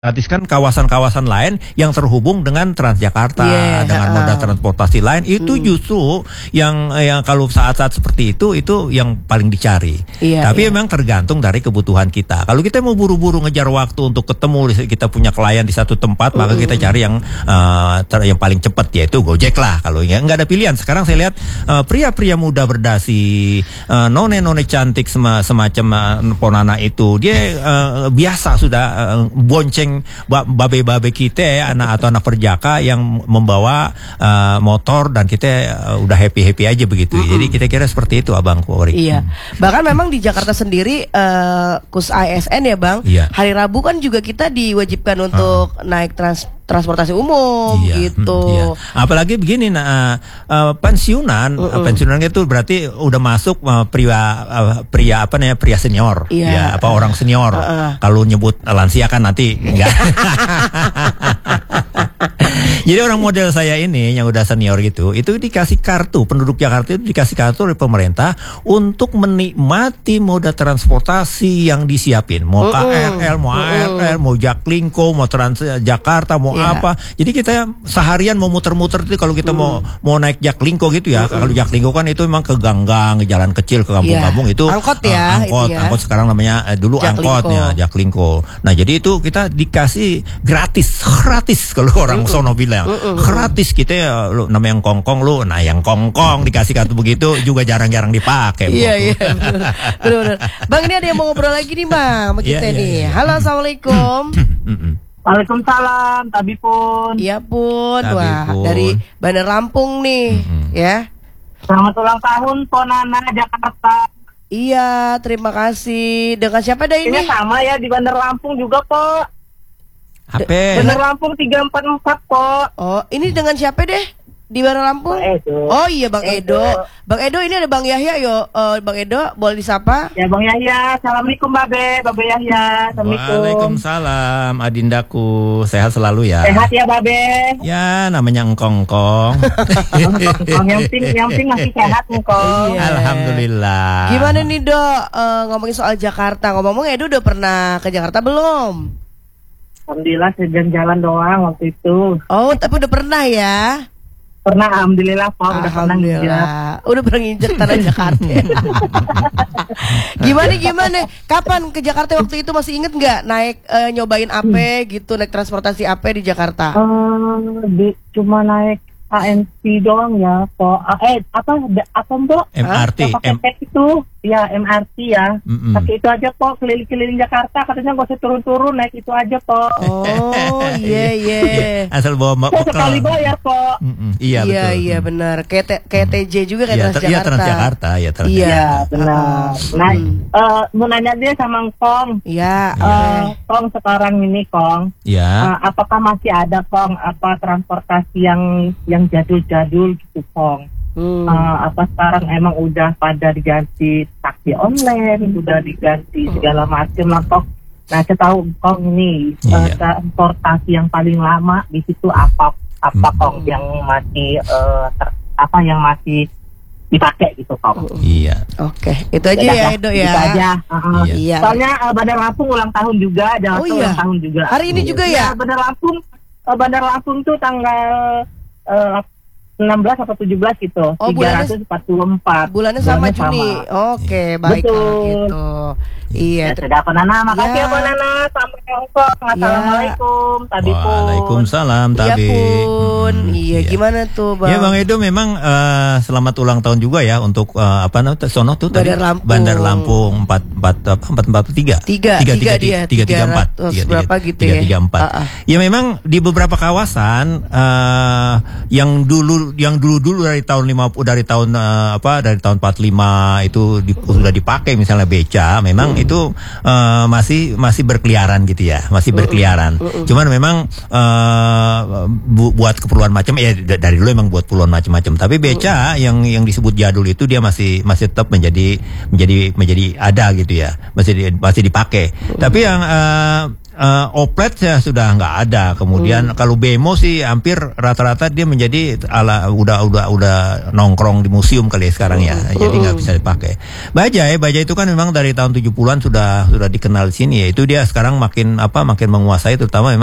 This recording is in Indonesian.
Gratiskan kawasan-kawasan lain yang terhubung dengan Transjakarta, dengan moda transportasi lain itu justru yang kalau saat-saat seperti itu yang paling dicari. Tapi memang tergantung dari kebutuhan kita. Kalau kita mau buru-buru ngejar waktu untuk ketemu, kita punya klien di satu tempat, maka kita cari yang paling cepat, yaitu Gojek lah. Kalau nggak ada pilihan. Sekarang saya lihat pria-pria muda berdasi, none-none cantik semacam Ponana itu, dia biasa sudah bonceng babe-babe kita anak perjaka yang membawa motor, dan kita udah happy aja begitu. Jadi kita kira seperti itu, Abang Kori. Iya. Bahkan memang di Jakarta sendiri KUS ASN ya, Bang. Hari Rabu kan juga kita diwajibkan untuk naik transportasi umum gitu. Apalagi begini, pensiunan itu berarti udah masuk pria senior, orang senior. Kalau nyebut lansia kan nanti enggak. Jadi orang model saya ini yang udah senior gitu, itu dikasih kartu, penduduk Jakarta itu dikasih kartu oleh pemerintah untuk menikmati moda transportasi yang disiapin. Mau KRL, mau ARL, mau Jaklingko, mau Transjakarta, mau apa. Jadi kita seharian mau muter-muter itu kalau kita mau naik Jaklingko gitu ya. Kalau Jaklingko kan itu memang ke gang-gang, ke jalan kecil, ke kampung-kampung itu. Angkot ya. Angkot sekarang namanya dulu angkotnya Jaklingko. Nah, jadi itu kita dikasih gratis kalau orang sono bilang. Gratis kita ya, lu namanya yang kongkong lu, nah yang kongkong dikasih kartu begitu juga jarang-jarang dipakai. Iya. Benar. Bang, ini ada yang mau ngobrol lagi nih, Bang, sama kita nih. Halo, assalamualaikum. Waalaikumsalam, Tabi Pun. Iya Pun, dari Bandar Lampung nih, ya. Selamat ulang tahun Ponana Jakarta. Iya, terima kasih. Dengan siapa dah ini? Ini sama ya di Bandar Lampung juga, Po. Bandar Lampung 344, Po. Oh, ini dengan siapa deh? Di Bandar Lampung? Bang Edo. Oh iya, Bang Edo. Bang Edo, ini ada Bang Yahya yo. Bang Edo, boleh disapa? Ya, Bang Yahya. Assalamualaikum, Babe Yahya. Assalamualaikum. Waalaikumsalam, Adindaku. Sehat selalu ya. Sehat ya, Babe. Ya, namanya engkongkong. yang penting masih sehat, Engkong. Alhamdulillah. Gimana nih, Dok? Ngomongin soal Jakarta. Ngomong-ngomong, Edo udah pernah ke Jakarta belum? Alhamdulillah, jalan doang waktu itu. Oh, tapi udah pernah ya? Pernah, alhamdulillah, Pak. Udah pernah nginjek tanah Jakarta. Gimana? Kapan ke Jakarta waktu itu, masih inget nggak naik nyobain apa gitu, naik transportasi apa di Jakarta? Cuma naik ANC doang ya, Pak. Apa Mbok? MRT. Itu ya MRT ya. Pakai itu aja, Pak, keliling-keliling Jakarta. Katanya nggak usah turun-turun, naik itu aja, Pak. Oh iya. Asal bawa sekali bayar, Pak. Iya betul. Iya benar. Kayak TJ juga kan, Transjakarta. Iya benar. Nah, mau nanya dia sama Kong. Iya. Kong, sekarang ini Kong. Iya. Apakah masih ada, Kong, transportasi yang jadul-jadul gitu, Kong? Apa sekarang emang udah pada diganti taksi online, udah diganti segala macam lah, Kong. Nah, saya tahu Kong ini transportasi yang paling lama di situ apa Kong yang masih yang masih dipakai gitu, Kong. Iya. Oke, itu aja ya, Edo ya. Itu aja. Iya. Soalnya Bandar Lampung ulang tahun juga, ulang tahun juga. Hari ini juga ya? Bandar Lampung tuh tanggal 16 atau 17 gitu. Oh, 344. Bulannya sama Juni. Oke, baik kalau gitu. Iya. Sudah Ponana, makasih ya Ponana. Sampai Hongkong. Assalamualaikum. Tabi Pun. Waalaikumsalam, Tabi. Iya Pun. Iya, gimana tuh, Bang? Ya, Bang Edo, memang selamat ulang tahun juga ya untuk sono tuh tadi Bandar Lampung 443. 334. Berapa gitu ya? 334. Ya, memang di beberapa kawasan yang dulu dari tahun 45 itu sudah dipakai, misalnya beca, memang itu masih berkeliaran gitu ya, Cuman memang buat keperluan macam ya, dari dulu memang buat keperluan macam-macam. Tapi beca yang disebut jadul itu dia masih tetap menjadi ada gitu ya, masih dipakai. Tapi Oplet ya sudah nggak ada. Kemudian kalau bemo sih hampir rata-rata dia menjadi udah nongkrong di museum kali ya sekarang ya. Jadi nggak bisa dipakai. Bajai itu kan memang dari tahun 70-an sudah dikenal di sini ya. Itu dia sekarang makin menguasai terutama memang